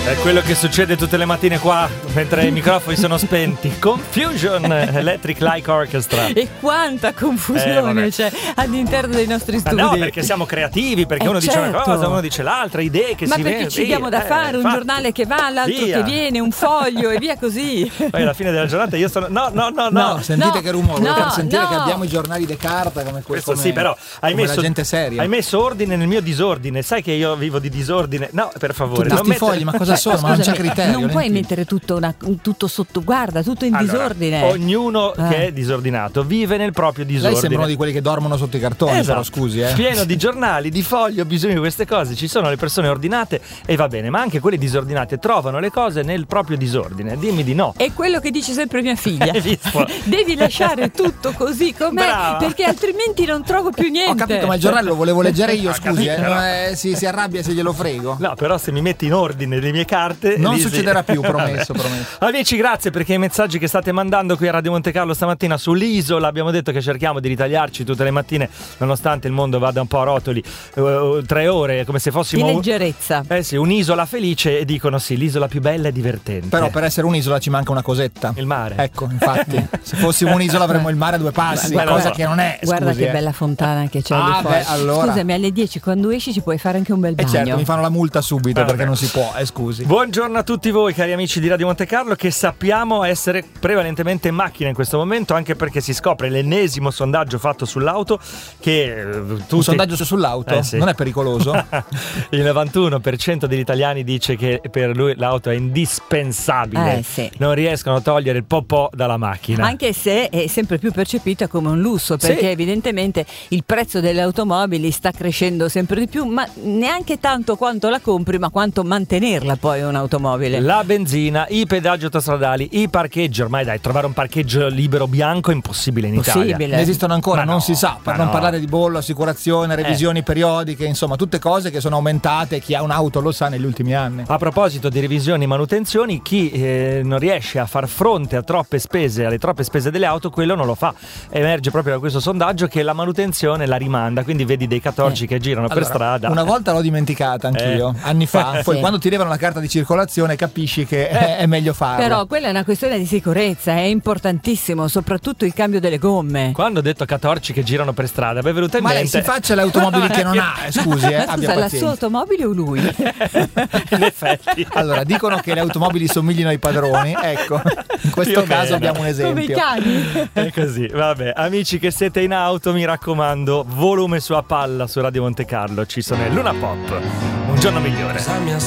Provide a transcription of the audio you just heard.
È quello che succede tutte le mattine qua mentre i microfoni sono spenti. Confusion Electric Light Orchestra. E quanta confusione c'è all'interno dei nostri studi. No, perché siamo creativi, perché uno dice una cosa, uno dice l'altra, idee che si vedono. Ma perché ci diamo da fare, un giornale che va, l'altro che viene, un foglio e via così. Poi alla fine della giornata io sono No, sentite che rumore, per sentire che abbiamo i giornali di carta come questo. Sì, però hai messo la gente seria. Hai messo ordine nel mio disordine. Sai che io vivo di disordine? No, per favore. Tutti fogli, ma cosa sono? Ma non c'è criterio. Non puoi mettere tutto sotto guarda, tutto in disordine. Ognuno che è disordinato vive nel proprio disordine. Lei sembra uno di quelli che dormono sotto i cartoni, però scusi, Pieno di giornali, di fogli, ho bisogno di queste cose. Ci sono le persone ordinate e va bene, ma anche quelle disordinate trovano le cose nel proprio disordine. Dimmi di no. È quello che dice sempre mia figlia. Devi lasciare tutto così com'è. Brava. Perché altrimenti non trovo più niente. Ho capito, ma il giornale lo volevo leggere io, scusi, si arrabbia se glielo frego. No, però se mi metti in ordine le mie carte non succederà più, promesso. Amici, grazie perché i messaggi che state mandando qui a Radio Monte Carlo stamattina sull'isola, abbiamo detto che cerchiamo di ritagliarci tutte le mattine, nonostante il mondo vada un po' a rotoli, 3 ore, come se fossimo di leggerezza. Un'isola felice, e dicono sì, l'isola più bella e divertente. Però per essere un'isola ci manca una cosetta. Il mare. Ecco, infatti, se fossimo un'isola avremmo il mare a 2 passi, cosa che non è. Guarda che bella fontana che c'è lì fuori. Allora. Scusami, alle 10 quando esci ci puoi fare anche un bel bagno. Certo, mi fanno la multa subito perché non si può, scusi. Buongiorno a tutti voi cari amici di Radio Monte Carlo, che sappiamo essere prevalentemente in macchina in questo momento, anche perché si scopre l'ennesimo sondaggio fatto sull'auto che un sondaggio sull'auto? Sì. Non è pericoloso? Il 91% degli italiani dice che per lui l'auto è indispensabile. Sì. Non riescono a togliere il popò dalla macchina. Anche se è sempre più percepita come un lusso, perché evidentemente il prezzo delle automobili sta crescendo sempre di più, ma neanche tanto quanto la compri, ma quanto mantenerla poi un'automobile. La benzina, i pedaggi autostradali, i parcheggi, ormai trovare un parcheggio libero bianco è impossibile in Italia. Ne esistono ancora, non si sa, per non parlare di bollo, assicurazione, revisioni periodiche, insomma tutte cose che sono aumentate, chi ha un'auto lo sa negli ultimi anni. A proposito di revisioni e manutenzioni, chi non riesce a far fronte a alle troppe spese delle auto, quello non lo fa. Emerge proprio da questo sondaggio che la manutenzione la rimanda, quindi vedi dei catorci che girano per strada. Una volta l'ho dimenticata anch'io, anni fa, poi quando ti levano la carta di circolazione capisci che è meglio farlo. Però quella è una questione di sicurezza, è importantissimo, soprattutto il cambio delle gomme. Quando ho detto catorci che girano per strada, mi è venuto in mente. Ma lei si faccia le automobili che non ha, scusi, Ma scusa, la sua automobile o lui? In effetti. Allora, dicono che le automobili somiglino ai padroni, ecco, in questo caso abbiamo un esempio. Come i cani. È così, vabbè. Amici che siete in auto, mi raccomando, volume su a palla su Radio Monte Carlo, ci sono i Luna Pop. Un giorno migliore.